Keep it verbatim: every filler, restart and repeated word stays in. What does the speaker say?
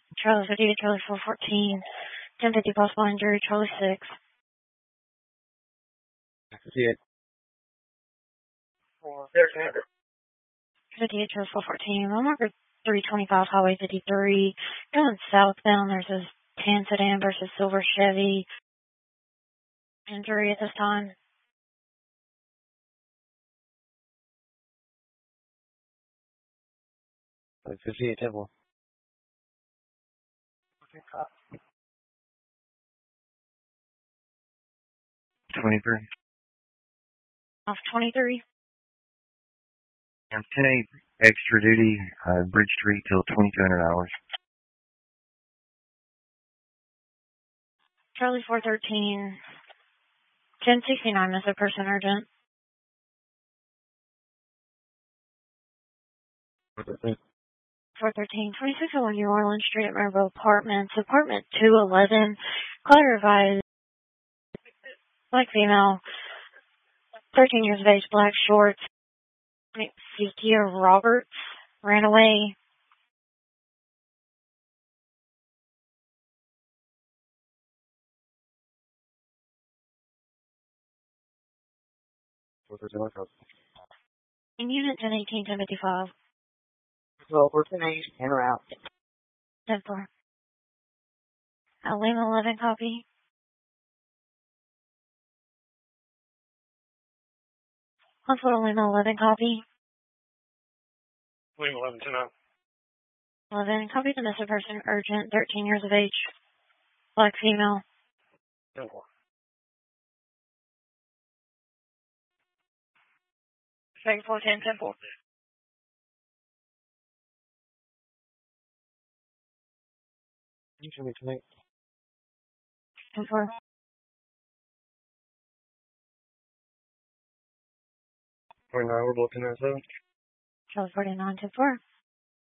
Charlie fifty-eight, Charlie four fourteen, ten fifty possible injury, Charlie six. fifty-eight. fifty-eight, Charlie four fourteen, mile marker three twenty-five, Highway fifty-three. Going southbound, there's a tan sedan versus silver Chevy. Injury at this time. fifty-eight, Temple. twenty-three. Off twenty-three. And ten eight, extra duty, uh, Bridge Street till twenty-two hundred hours. Charlie four thirteen, ten sixty-nine, missing person urgent. four thirteen, twenty-six oh one New Orleans Street at Maribel Apartments, apartment two eleven, Clatter advised, black female, thirteen years of age, black shorts, Cynthia Roberts, ran away. In unit ten eighteen, ten fifty-five. twelve, we're ten eight, in or out. ten four. Uh, Lima eleven copy. Hospital Lima eleven copy. Lima eleven, ten out. eleven copy the missing person urgent, thirteen years of age, black female. ten four. Second four ten, ten four. You should be tonight. ten four. forty-nine, we're looking at seven. Charlie forty-nine, ten four.